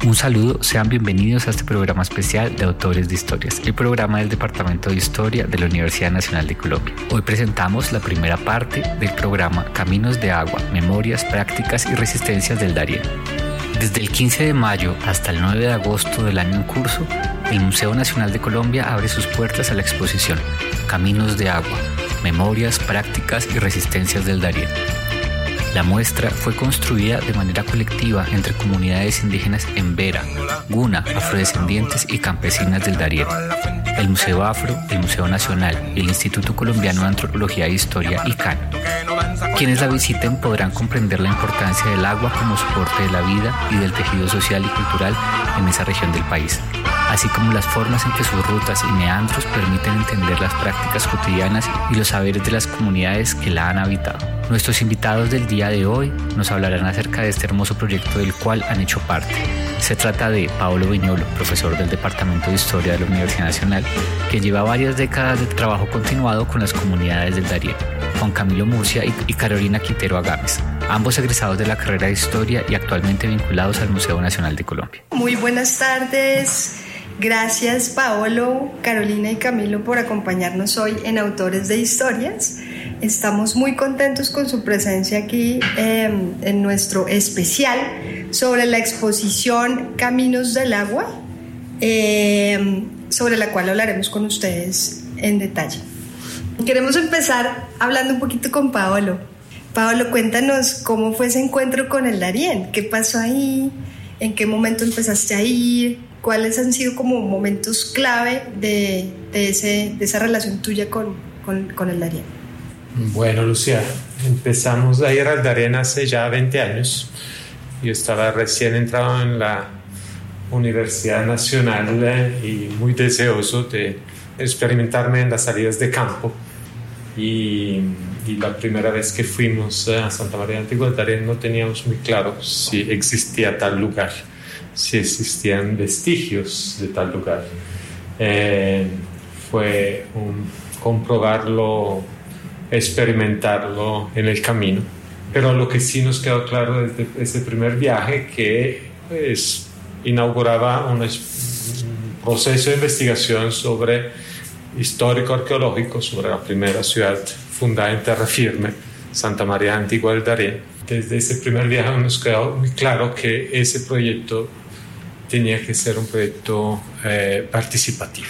Un saludo, sean bienvenidos a este programa especial de Autores de Historias, el programa del Departamento de Historia de la Universidad Nacional de Colombia. Hoy presentamos la primera parte del programa Caminos de Agua, Memorias, Prácticas y Resistencias del Darién. Desde el 15 de mayo hasta el 9 de agosto del año en curso, el Museo Nacional de Colombia abre sus puertas a la exposición Caminos de Agua, Memorias, Prácticas y Resistencias del Darién. La muestra fue construida de manera colectiva entre comunidades indígenas embera, guna, afrodescendientes y campesinas del Darién. El Museo Afro, el Museo Nacional y el Instituto Colombiano de Antropología e Historia, ICANN. Quienes la visiten podrán comprender la importancia del agua como soporte de la vida y del tejido social y cultural en esa región del país, así como las formas en que sus rutas y meandros permiten entender las prácticas cotidianas y los saberes de las comunidades que la han habitado. Nuestros invitados del día de hoy nos hablarán acerca de este hermoso proyecto del cual han hecho parte. Se trata de Paolo Viñolo, profesor del Departamento de Historia de la Universidad Nacional, que lleva varias décadas de trabajo continuado con las comunidades del Darién, Juan Camilo Murcia y Carolina Quintero Agames, ambos egresados de la carrera de Historia y actualmente vinculados al Museo Nacional de Colombia. Muy buenas tardes. Gracias Paolo, Carolina y Camilo por acompañarnos hoy en Autores de Historias. Estamos muy contentos con su presencia aquí en nuestro especial sobre la exposición Caminos del Agua, sobre la cual hablaremos con ustedes en detalle. Queremos empezar hablando un poquito con Paolo. Paolo, cuéntanos cómo fue ese encuentro con el Darién, qué pasó ahí, en qué momento empezaste a ir, cuáles han sido como momentos clave de esa relación tuya con el Darién. Bueno, Lucía, empezamos a ir al Darién hace ya 20 años. Yo estaba recién entrado en la Universidad Nacional y muy deseoso de experimentarme en las salidas de campo. Y la primera vez que fuimos a Santa María Antigua del Darién no teníamos muy claro si existía tal lugar, si existían vestigios de tal lugar. Fue comprobarlo, experimentarlo en el camino. Pero lo que sí nos quedó claro desde ese primer viaje que inauguraba un proceso de investigación sobre histórico-arqueológico sobre la primera ciudad fundada en tierra firme, Santa María Antigua del Darién. Desde ese primer viaje nos quedó muy claro que ese proyecto tenía que ser un proyecto participativo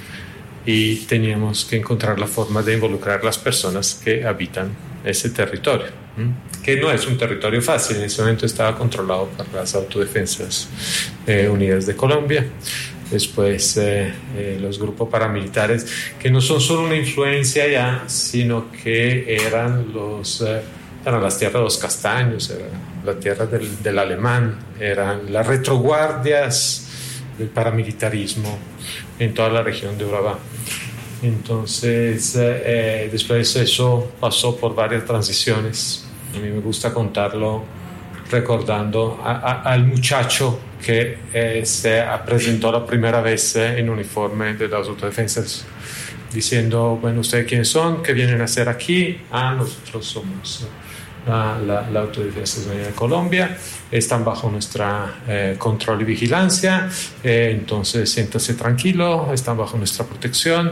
y teníamos que encontrar la forma de involucrar las personas que habitan ese territorio, que no es un territorio fácil. En ese momento estaba controlado por las Autodefensas Unidas de Colombia. Después los grupos paramilitares, que no son solo una influencia ya, sino que eran las tierras de los castaños, era la tierra del alemán, eran las retroguardias del paramilitarismo en toda la región de Urabá. Entonces, después eso pasó por varias transiciones. A mí me gusta contarlo recordando al muchacho que se presentó la primera vez en uniforme de las autodefensas, diciendo: bueno, ¿ustedes quiénes son? ¿Qué vienen a hacer aquí? Nosotros somos la Autodefensa de Colombia, están bajo nuestra control y vigilancia, entonces siéntase tranquilo, están bajo nuestra protección.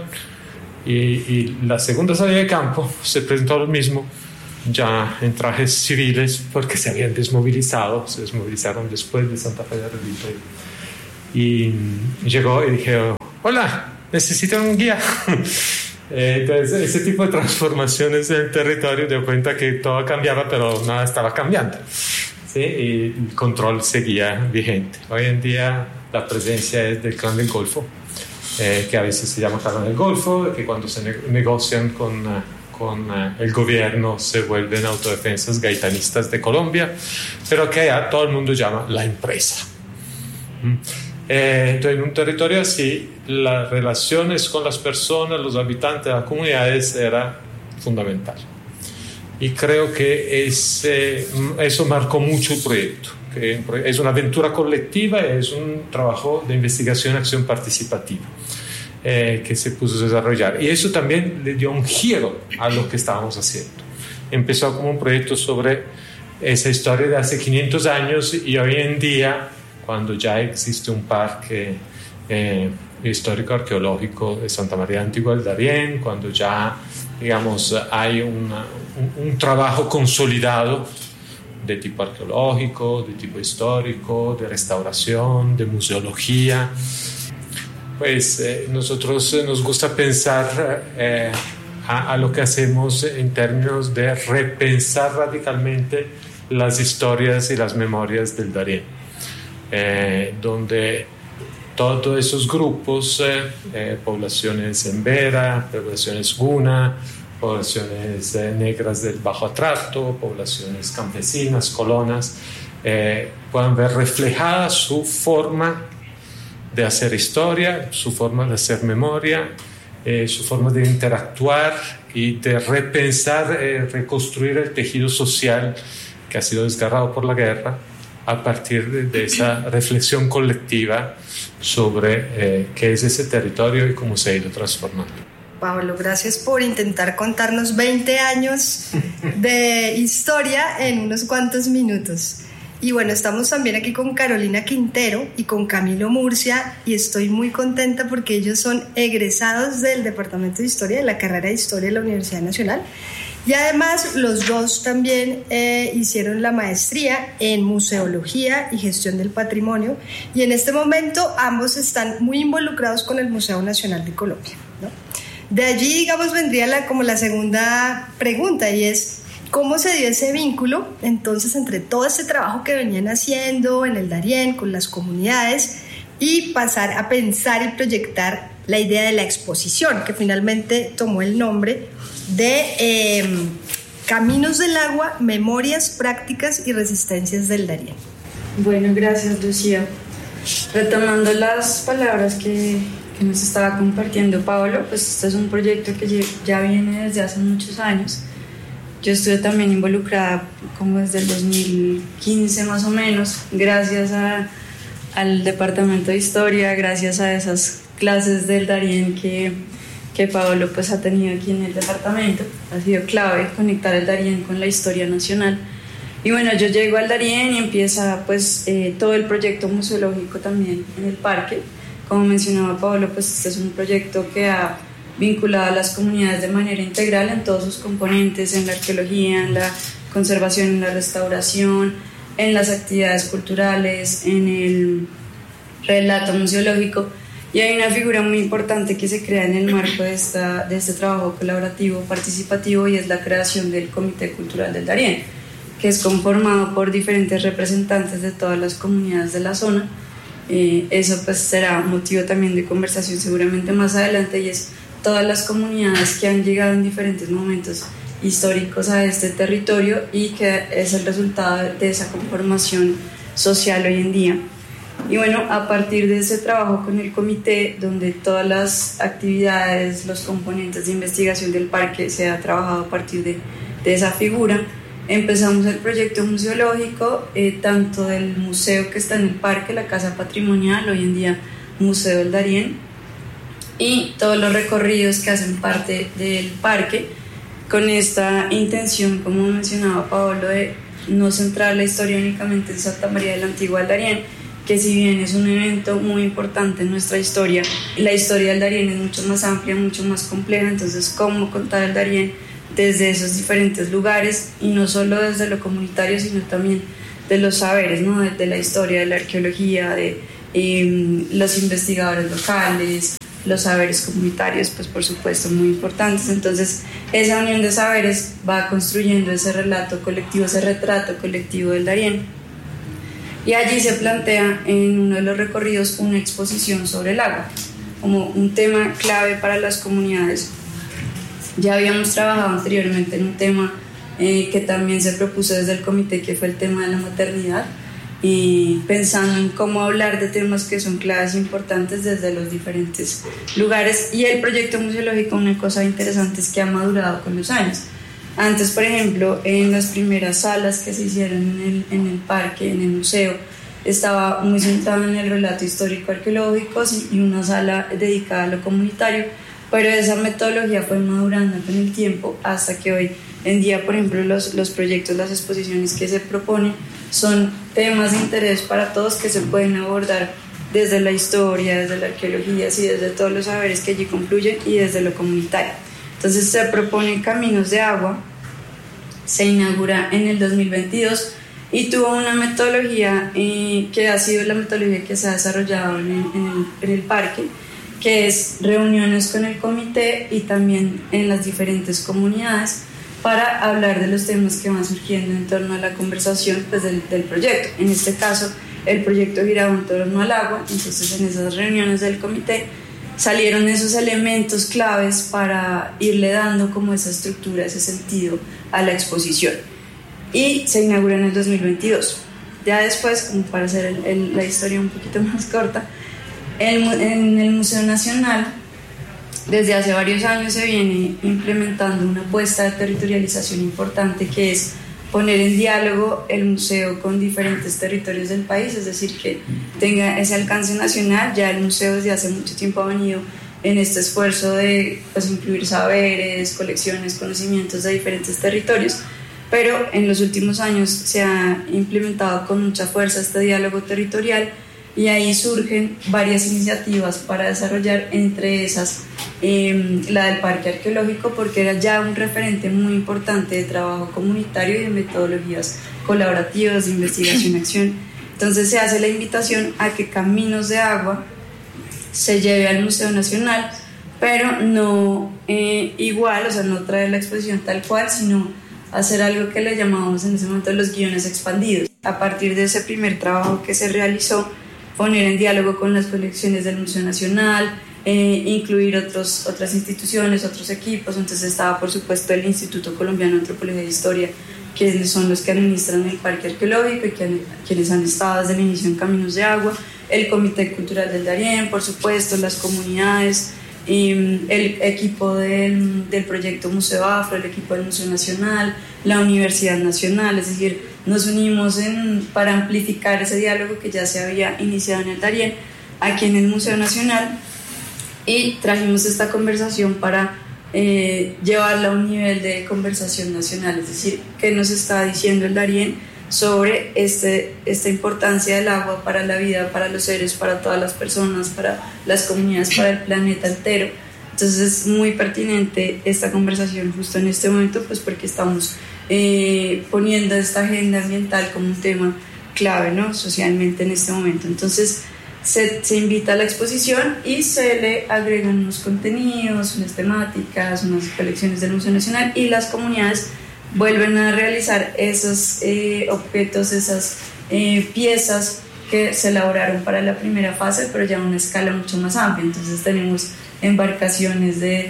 Y la segunda salida de campo se presentó lo mismo, ya en trajes civiles, porque se habían desmovilizado, se desmovilizaron después de Santa Fe de Relito. Y llegó y dije: hola, necesito un guía. Entonces, ese tipo de transformaciones en el territorio, dio cuenta que todo cambiaba, pero nada estaba cambiando, ¿sí? Y el control seguía vigente. Hoy en día la presencia es del Clan del Golfo, que a veces se llama Clan del Golfo, que cuando se negocian con el gobierno se vuelven autodefensas gaitanistas de Colombia, pero que allá todo el mundo llama la empresa. Entonces, en un territorio así, las relaciones con las personas, los habitantes de las comunidades era fundamental. Y creo que eso marcó mucho el proyecto, que es una aventura colectiva, es un trabajo de investigación y acción participativa que se puso a desarrollar. Y eso también le dio un giro a lo que estábamos haciendo. Empezó como un proyecto sobre esa historia de hace 500 años y hoy en día cuando ya existe un parque histórico-arqueológico de Santa María Antigua del Darién, cuando ya, digamos, hay un trabajo consolidado de tipo arqueológico, de tipo histórico, de restauración, de museología. Pues nosotros nos gusta pensar a lo que hacemos en términos de repensar radicalmente las historias y las memorias del Darién, donde todos esos grupos, poblaciones embera, poblaciones guna, poblaciones negras del Bajo Atrato, poblaciones campesinas, colonas, puedan ver reflejada su forma de hacer historia, su forma de hacer memoria, su forma de interactuar y de repensar, reconstruir el tejido social que ha sido desgarrado por la guerra a partir de esa reflexión colectiva sobre qué es ese territorio y cómo se ha ido transformando. Pablo, gracias por intentar contarnos 20 años de historia en unos cuantos minutos. Y bueno, estamos también aquí con Carolina Quintero y con Camilo Murcia, y estoy muy contenta porque ellos son egresados del Departamento de Historia, de la carrera de Historia de la Universidad Nacional. Y además los dos también hicieron la maestría en Museología y Gestión del Patrimonio, y en este momento ambos están muy involucrados con el Museo Nacional de Colombia, ¿no? De allí, digamos, vendría como la segunda pregunta, y es ¿cómo se dio ese vínculo entonces entre todo este trabajo que venían haciendo en el Darién con las comunidades y pasar a pensar y proyectar la idea de la exposición, que finalmente tomó el nombre de Caminos del Agua, Memorias, Prácticas y Resistencias del Darién? Bueno, gracias, Lucía. Retomando las palabras que nos estaba compartiendo Pablo, pues este es un proyecto que ya viene desde hace muchos años. Yo estuve también involucrada como desde el 2015 más o menos, gracias al Departamento de Historia, gracias a esas clases del Darién que Pablo pues ha tenido aquí en el departamento. Ha sido clave conectar el Darién con la historia nacional. Y bueno, yo llego al Darién y empieza pues todo el proyecto museológico también en el parque. Como mencionaba Pablo, pues este es un proyecto que ha vinculado a las comunidades de manera integral en todos sus componentes, en la arqueología, en la conservación, en la restauración, en las actividades culturales, en el relato museológico. Y hay una figura muy importante que se crea en el marco de este trabajo colaborativo participativo, y es la creación del Comité Cultural del Darién, que es conformado por diferentes representantes de todas las comunidades de la zona. Eso pues será motivo también de conversación seguramente más adelante, y es todas las comunidades que han llegado en diferentes momentos históricos a este territorio y que es el resultado de esa conformación social hoy en día. Y bueno, a partir de ese trabajo con el comité, donde todas las actividades, los componentes de investigación del parque se ha trabajado a partir de esa figura, empezamos el proyecto museológico, tanto del museo que está en el parque, la Casa Patrimonial, hoy en día Museo del Darién, y todos los recorridos que hacen parte del parque, con esta intención, como mencionaba Pablo, de no centrar la historia únicamente en Santa María de la Antigua del Darién, que si bien es un evento muy importante en nuestra historia, la historia del Darién es mucho más amplia, mucho más compleja. Entonces, ¿cómo contar el Darién desde esos diferentes lugares, y no solo desde lo comunitario, sino también de los saberes, ¿no? de la historia, de la arqueología, de los investigadores locales, los saberes comunitarios, pues por supuesto muy importantes? Entonces, esa unión de saberes va construyendo ese relato colectivo, ese retrato colectivo del Darién. Y allí se plantea en uno de los recorridos una exposición sobre el agua, como un tema clave para las comunidades. Ya habíamos trabajado anteriormente en un tema que también se propuso desde el comité, que fue el tema de la maternidad, y pensando en cómo hablar de temas que son claves e importantes desde los diferentes lugares. Y el proyecto museológico, una cosa interesante es que ha madurado con los años. Antes, por ejemplo, en las primeras salas que se hicieron en el parque, en el museo, estaba muy centrado en el relato histórico-arqueológico y una sala dedicada a lo comunitario, pero esa metodología fue madurando con el tiempo hasta que hoy en día, por ejemplo, los proyectos, las exposiciones que se proponen son temas de interés para todos que se pueden abordar desde la historia, desde la arqueología, y desde todos los saberes que allí confluyen y desde lo comunitario. Entonces se propone Caminos de Agua, se inaugura en el 2022 y tuvo una metodología que ha sido la metodología que se ha desarrollado en el parque, que es reuniones con el comité y también en las diferentes comunidades para hablar de los temas que van surgiendo en torno a la conversación pues, del proyecto. En este caso, el proyecto giraba en torno al agua, entonces en esas reuniones del comité salieron esos elementos claves para irle dando como esa estructura, ese sentido a la exposición. Y se inauguró en el 2022. Ya después, como para hacer la historia un poquito más corta, en el Museo Nacional, desde hace varios años se viene implementando una apuesta de territorialización importante, que es poner en diálogo el museo con diferentes territorios del país, es decir, que tenga ese alcance nacional. Ya el museo desde hace mucho tiempo ha venido en este esfuerzo de pues, incluir saberes, colecciones, conocimientos de diferentes territorios, pero en los últimos años se ha implementado con mucha fuerza este diálogo territorial y ahí surgen varias iniciativas para desarrollar, entre esas la del Parque Arqueológico, porque era ya un referente muy importante de trabajo comunitario y de metodologías colaborativas de investigación-acción. Entonces se hace la invitación a que Caminos de Agua se lleve al Museo Nacional, pero no igual, o sea, no traer la exposición tal cual, sino hacer algo que le llamamos en ese momento los guiones expandidos. A partir de ese primer trabajo que se realizó, poner en diálogo con las colecciones del Museo Nacional, incluir otras instituciones, otros equipos. Entonces estaba por supuesto el Instituto Colombiano de Antropología e Historia, quienes son los que administran el Parque Arqueológico y quienes han estado desde el inicio en Caminos de Agua, el Comité Cultural del Darién, por supuesto, las comunidades, el equipo del proyecto Museo Afro, el equipo del Museo Nacional, la Universidad Nacional. Es decir, nos unimos para amplificar ese diálogo que ya se había iniciado en el Darién, aquí en el Museo Nacional, y trajimos esta conversación para llevarla a un nivel de conversación nacional. Es decir, qué nos está diciendo el Darién sobre esta importancia del agua para la vida, para los seres, para todas las personas, para las comunidades, para el planeta entero. Entonces es muy pertinente esta conversación justo en este momento, pues porque estamos poniendo esta agenda ambiental como un tema clave, ¿no?, socialmente en este momento. Entonces se invita a la exposición y se le agregan unos contenidos, unas temáticas, unas colecciones del Museo Nacional, y las comunidades vuelven a realizar esos objetos, esas piezas que se elaboraron para la primera fase, pero ya a una escala mucho más amplia. Entonces tenemos embarcaciones de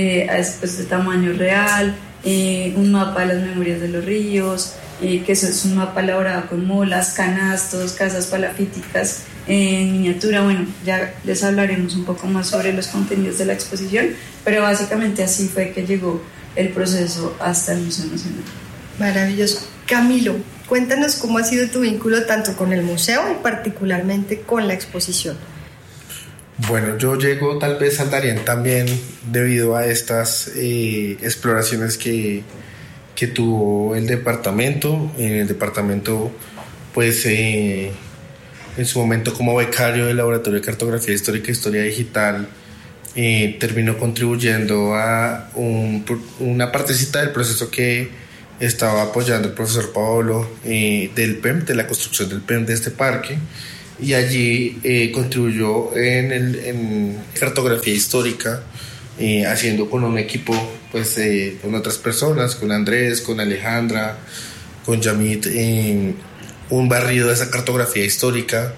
tamaño real, un mapa de las memorias de los ríos, que es un mapa elaborado con molas, canastos, casas palafíticas en miniatura. Bueno, ya les hablaremos un poco más sobre los contenidos de la exposición, pero básicamente así fue que llegó el proceso hasta el Museo Nacional. Maravilloso. Camilo, cuéntanos cómo ha sido tu vínculo tanto con el museo y particularmente con la exposición. Bueno, yo llego tal vez al Darién también debido a estas exploraciones que tuvo el departamento. En el departamento, pues en su momento como becario del Laboratorio de Cartografía Histórica e Historia Digital, terminó contribuyendo a una partecita del proceso que estaba apoyando el profesor Paolo del PEM, de la construcción del PEM de este parque, y allí contribuyó en cartografía histórica, haciendo con un equipo, pues con otras personas, con Andrés, con Alejandra, con Yamit, un barrido de esa cartografía histórica.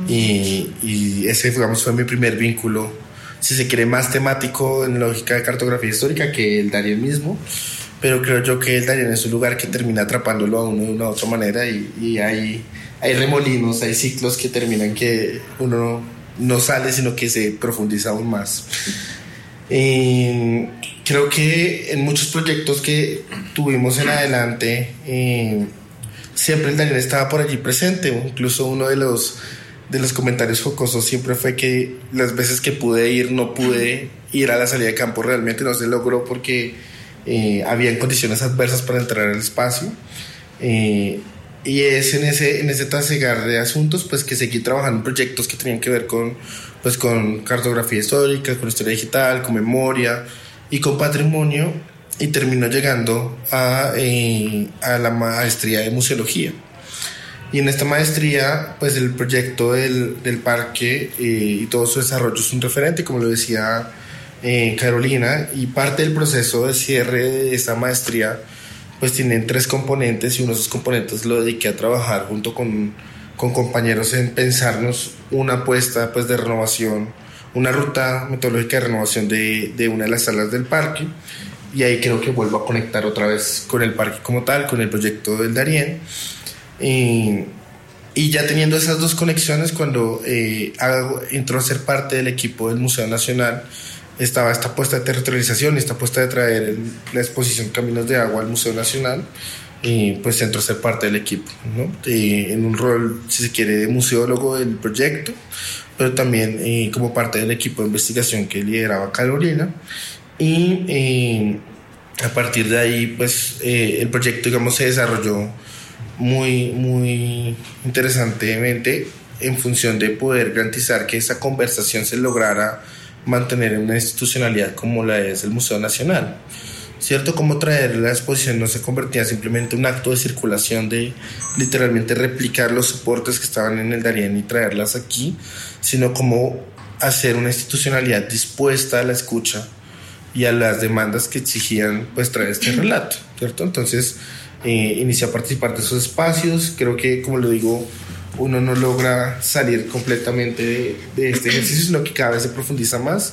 Y ese, digamos, fue mi primer vínculo, si se quiere, más temático en lógica de cartografía histórica que el Darién mismo, pero creo yo que el Darién es un lugar que termina atrapándolo a uno de una u otra manera, y hay remolinos, hay ciclos que terminan que uno no sale, sino que se profundiza aún más. Creo que en muchos proyectos que tuvimos en adelante, siempre el Darién estaba por allí presente. Incluso uno de los comentarios jocosos siempre fue que las veces que pude ir, no pude ir a la salida de campo, realmente no se logró porque habían condiciones adversas para entrar al espacio. Y es en ese trasegar de asuntos pues que seguí trabajando en proyectos que tenían que ver con cartografía histórica, con historia digital, con memoria y con patrimonio, y terminó llegando a la maestría de museología. Y en esta maestría pues el proyecto del parque y todo su desarrollo es un referente, como lo decía Carolina, y parte del proceso de cierre de esta maestría pues tienen 3 componentes, y uno de esos componentes lo dediqué a trabajar junto con compañeros en pensarnos una apuesta pues de renovación, una ruta metodológica de renovación de una de las salas del parque, y ahí creo que vuelvo a conectar otra vez con el parque como tal, con el proyecto del Darién, y ya teniendo esas 2 conexiones, cuando entró a ser parte del equipo del Museo Nacional, estaba esta apuesta de territorialización, esta apuesta de traer la exposición Caminos de Agua al Museo Nacional, y pues entró a ser parte del equipo, ¿no? En un rol, si se quiere, de museólogo del proyecto, pero también como parte del equipo de investigación que lideraba Carolina, y a partir de ahí pues el proyecto, digamos, se desarrolló muy, muy interesantemente en función de poder garantizar que esa conversación se lograra mantener en una institucionalidad como la es el Museo Nacional, ¿cierto? Como traer la exposición no se convertía simplemente en un acto de circulación, de literalmente replicar los soportes que estaban en el Darién y traerlas aquí, sino como hacer una institucionalidad dispuesta a la escucha y a las demandas que exigían pues traer este relato, ¿cierto? Entonces inicié a participar de esos espacios. Creo que, como lo digo, uno no logra salir completamente de este ejercicio, sino que cada vez se profundiza más,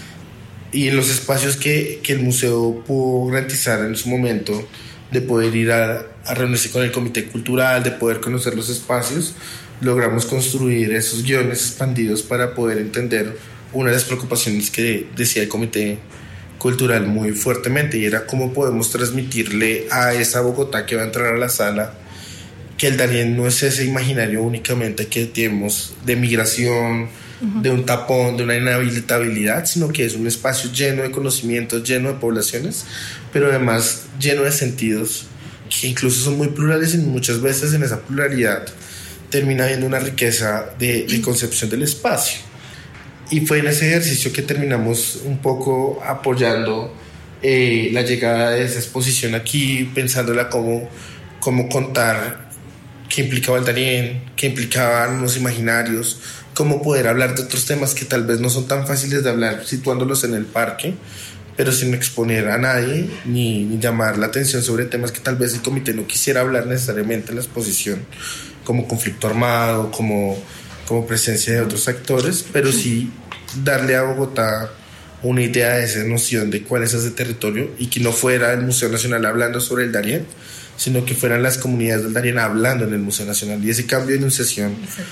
y en los espacios que el museo pudo garantizar en su momento, de poder ir a reunirse con el comité cultural, de poder conocer los espacios, logramos construir esos guiones expandidos para poder entender una de las preocupaciones que decía el comité cultural muy fuertemente, y era cómo podemos transmitirle a esa Bogotá que va a entrar a la sala que el Darién no es ese imaginario únicamente que tenemos de migración, de un tapón, de una inhabilitabilidad, sino que es un espacio lleno de conocimientos, lleno de poblaciones, pero además lleno de sentidos que incluso son muy plurales, y muchas veces en esa pluralidad termina habiendo una riqueza de concepción del espacio. Y fue en ese ejercicio que terminamos un poco apoyando la llegada de esa exposición aquí, pensándola cómo contar qué implicaba el Darién, qué implicaban los imaginarios, cómo poder hablar de otros temas que tal vez no son tan fáciles de hablar situándolos en el parque, pero sin exponer a nadie ni llamar la atención sobre temas que tal vez el comité no quisiera hablar necesariamente en la exposición, como conflicto armado, como presencia de otros actores, pero sí darle a Bogotá una idea de esa noción de cuál es ese territorio, y que no fuera el Museo Nacional hablando sobre el Darién, sino que fueran las comunidades del Darién hablando en el Museo Nacional. Y ese cambio de enunciación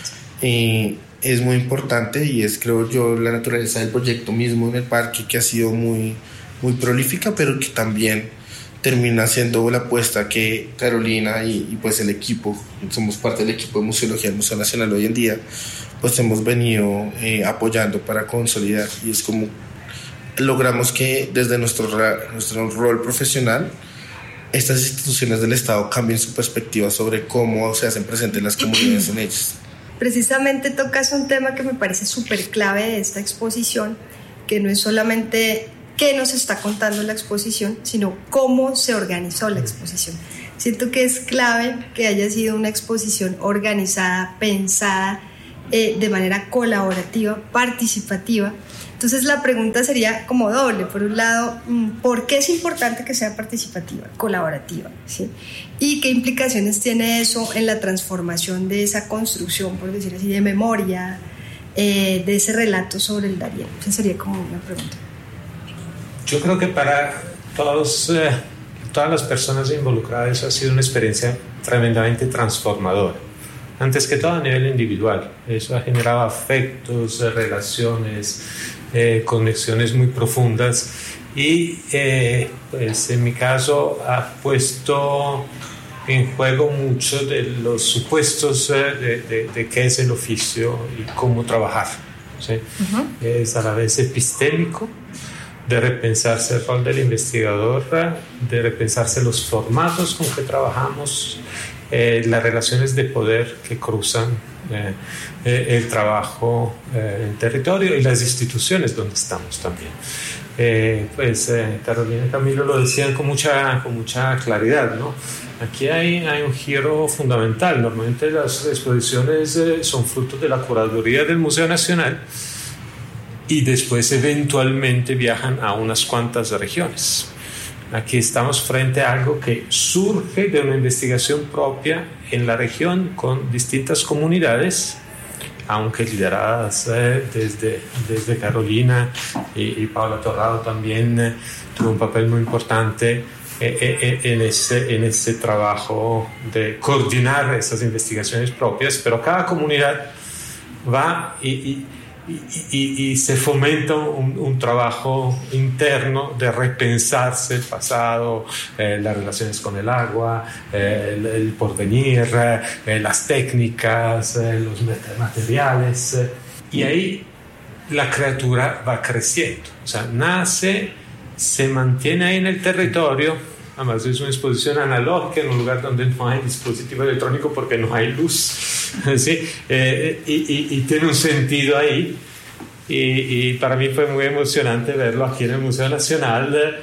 es muy importante, y es, creo yo, la naturaleza del proyecto mismo en el parque, que ha sido muy, muy prolífica, pero que también termina siendo la apuesta que Carolina y pues el equipo, somos parte del equipo de museología del Museo Nacional hoy en día, pues hemos venido apoyando para consolidar. Y es como logramos que desde nuestro rol profesional estas instituciones del Estado cambien su perspectiva sobre cómo se hacen presentes las comunidades en ellas. Precisamente tocas un tema que me parece súper clave de esta exposición, que no es solamente qué nos está contando la exposición, sino cómo se organizó la exposición. Siento que es clave que haya sido una exposición organizada, pensada de manera colaborativa, participativa. Entonces la pregunta sería como doble. Por un lado, ¿por qué es importante que sea participativa, colaborativa? ¿Sí? ¿Y qué implicaciones tiene eso en la transformación de esa construcción, por decir así, de memoria, de ese relato sobre el Darién? Esa sería como una pregunta. Yo creo que para todas las personas involucradas eso ha sido una experiencia tremendamente transformadora. Antes que todo a nivel individual, eso ha generado afectos, relaciones, conexiones muy profundas, y pues en mi caso ha puesto en juego mucho de los supuestos de qué es el oficio y cómo trabajar, ¿sí? Es a la vez epistémico, de repensarse el rol del investigador, de repensarse los formatos con que trabajamos, las relaciones de poder que cruzan el trabajo en territorio y las instituciones donde estamos también. Carolina y Camilo lo decían con mucha claridad, ¿no? Aquí hay un giro fundamental. Normalmente las exposiciones son fruto de la curaduría del Museo Nacional y después eventualmente viajan a unas cuantas regiones. Aquí estamos frente a algo que surge de una investigación propia en la región con distintas comunidades, aunque lideradas desde Carolina y Paola Torrado también tuvo un papel muy importante en ese trabajo de coordinar esas investigaciones propias, pero cada comunidad va y se fomenta un trabajo interno de repensarse el pasado, las relaciones con el agua, el porvenir, las técnicas, los materiales, y ahí la criatura va creciendo, o sea, nace, se mantiene ahí en el territorio. Además es una exposición analógica en un lugar donde no hay dispositivo electrónico porque no hay luz, ¿sí? Y tiene un sentido ahí, y para mí fue muy emocionante verlo aquí en el Museo Nacional,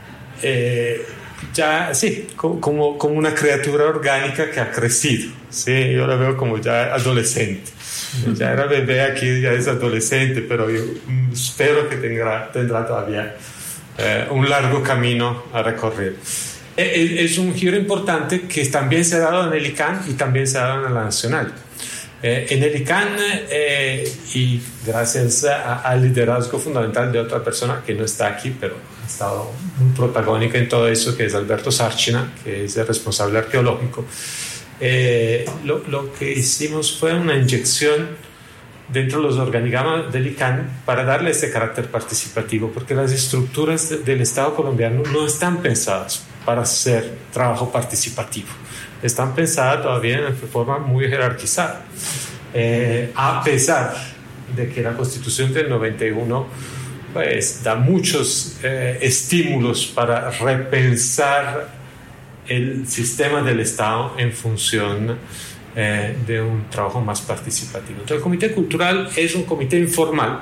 ya sí, como una criatura orgánica que ha crecido, ¿sí? Yo la veo como ya adolescente. Ya era bebé, aquí ya es adolescente, pero yo espero que tendrá todavía un largo camino a recorrer. Es un giro importante que también se ha dado en el ICANN y también se ha dado en la Nacional. En el ICANN, y gracias al liderazgo fundamental de otra persona que no está aquí, pero ha estado muy protagónica en todo eso, que es Alberto Sárchina, que es el responsable arqueológico, lo que hicimos fue una inyección dentro de los organigramas del ICANN para darle este carácter participativo, porque las estructuras del Estado colombiano no están pensadas para hacer trabajo participativo, están pensadas todavía de forma muy jerarquizada, a pesar de que la Constitución del 91 pues da muchos estímulos para repensar el sistema del Estado en función de un trabajo más participativo. Entonces, el Comité Cultural es un comité informal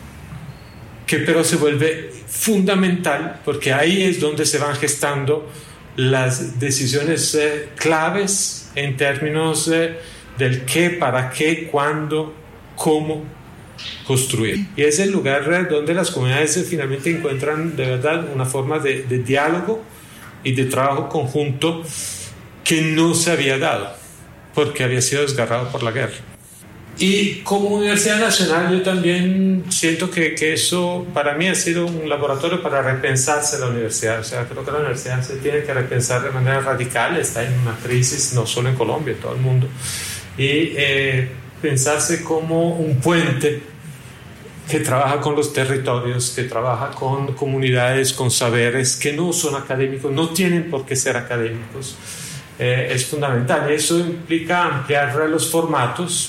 que pero se vuelve fundamental, porque ahí es donde se van gestando las decisiones claves en términos del qué, para qué, cuándo, cómo construir. Y es el lugar donde las comunidades finalmente encuentran de verdad una forma de diálogo y de trabajo conjunto que no se había dado, porque había sido desgarrado por la guerra. Y como Universidad Nacional yo también siento que eso para mí ha sido un laboratorio para repensarse la universidad. O sea, creo que la universidad se tiene que repensar de manera radical, está en una crisis no solo en Colombia, en todo el mundo, y pensarse como un puente que trabaja con los territorios, que trabaja con comunidades, con saberes que no son académicos, no tienen por qué ser académicos. Es fundamental. Eso implica ampliar los formatos.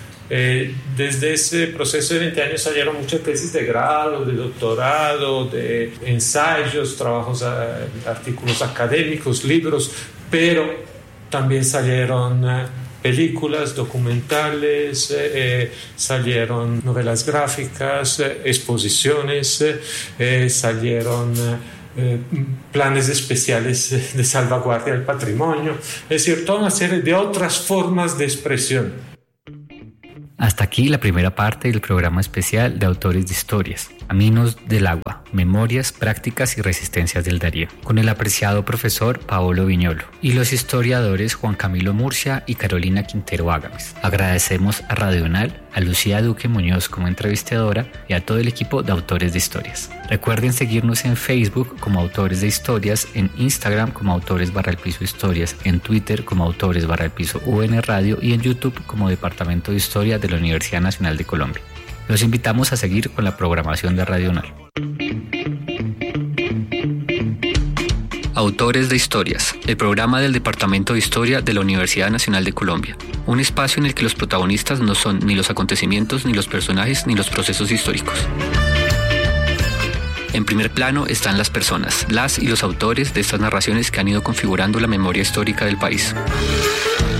Desde ese proceso de 20 años salieron muchas tesis de grado, de doctorado, de ensayos, trabajos, artículos académicos, libros, pero también salieron películas, documentales, salieron novelas gráficas, exposiciones, salieron planes especiales de salvaguardia del patrimonio, es decir, toda una serie de otras formas de expresión. Hasta aquí la primera parte del programa especial de Autores de Historias, Caminos del Agua, Memorias, Prácticas y Resistencias del Darién, con el apreciado profesor Paolo Viñolo y los historiadores Juan Camilo Murcia y Carolina Quintero Ágames. Agradecemos a Radional, a Lucía Duque Muñoz como entrevistadora y a todo el equipo de Autores de Historias. Recuerden seguirnos en Facebook como Autores de Historias, en Instagram como Autores_Historias, en Twitter como Autores_UN Radio y en YouTube como Departamento de Historia de la Universidad Nacional de Colombia. Los invitamos a seguir con la programación de Radional. Autores de Historias, el programa del Departamento de Historia de la Universidad Nacional de Colombia. Un espacio en el que los protagonistas no son ni los acontecimientos, ni los personajes, ni los procesos históricos. En primer plano están las personas, las y los autores de estas narraciones que han ido configurando la memoria histórica del país.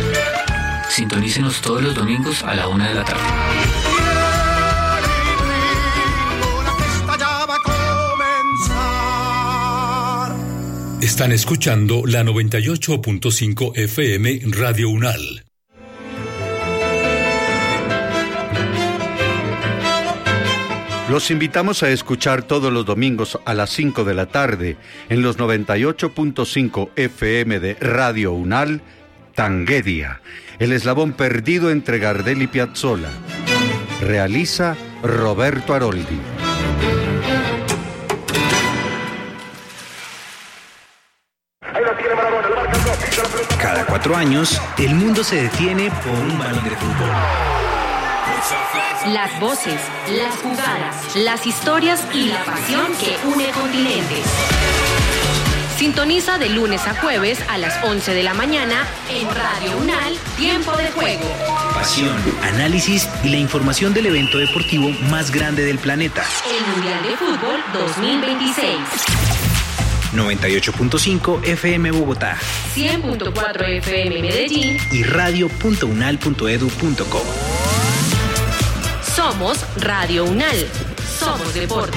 Sintonícenos todos los domingos a la 1 de la tarde. Están escuchando la 98.5 FM Radio Unal. Los invitamos a escuchar todos los domingos a las 5 de la tarde en los 98.5 FM de Radio Unal, Tanguedia, el eslabón perdido entre Gardel y Piazzolla. Realiza Roberto Aroldi. Cada 4 años, el mundo se detiene por un balón de fútbol. Las voces, las jugadas, las historias y la pasión que une continentes. Sintoniza de lunes a jueves a las 11 de la mañana en Radio Unal, Tiempo de Juego. Pasión, análisis y la información del evento deportivo más grande del planeta. El Mundial de Fútbol 2026. 98.5 FM Bogotá, 100.4 FM Medellín y radio.unal.edu.co. Somos Radio Unal. Somos deporte.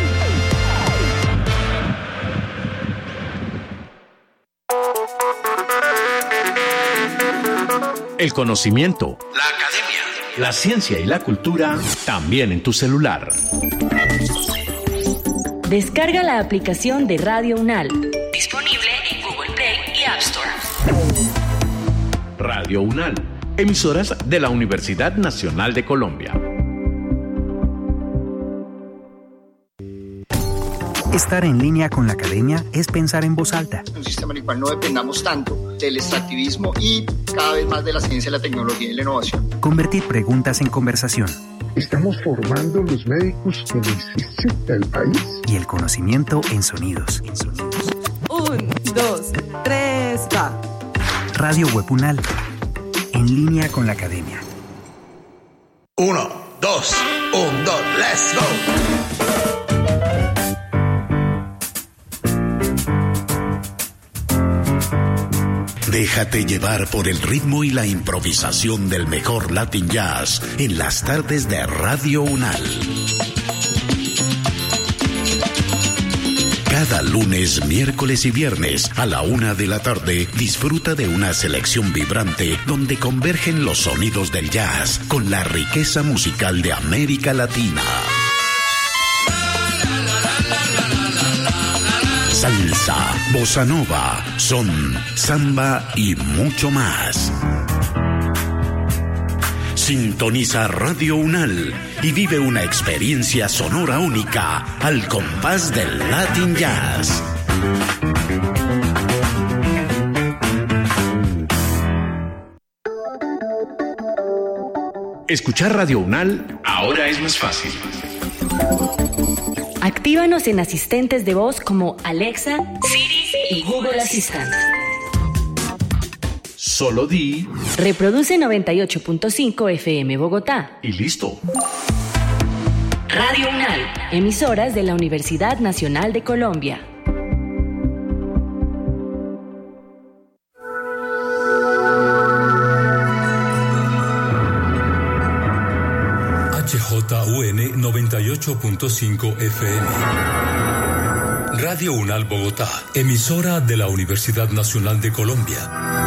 El conocimiento, la academia, la ciencia y la cultura también en tu celular. Descarga la aplicación de Radio Unal. Disponible en Google Play y App Store. Radio Unal, emisoras de la Universidad Nacional de Colombia. Estar en línea con la academia es pensar en voz alta. Un sistema en el cual no dependamos tanto del extractivismo y cada vez más de la ciencia, la tecnología y la innovación. Convertir preguntas en conversación. Estamos formando los médicos que necesita el país. Y el conocimiento en sonidos. 1, 2, 3, va. Radio Web Unal. En línea con la academia. 1, 2, 1, 2, let's go. Déjate llevar por el ritmo y la improvisación del mejor Latin Jazz en las tardes de Radio Unal. Cada lunes, miércoles y viernes a la 1 de la tarde disfruta de una selección vibrante donde convergen los sonidos del jazz con la riqueza musical de América Latina. Salsa, bossa nova, son, samba y mucho más. Sintoniza Radio Unal y vive una experiencia sonora única al compás del Latin Jazz. Escuchar Radio Unal ahora es más fácil. Actívanos en asistentes de voz como Alexa, Siri y Google Assistant. Solo di... Reproduce 98.5 FM Bogotá. Y listo. Radio Unal, emisoras de la Universidad Nacional de Colombia. HJUN 98.5 FM. Radio Unal Bogotá, emisora de la Universidad Nacional de Colombia.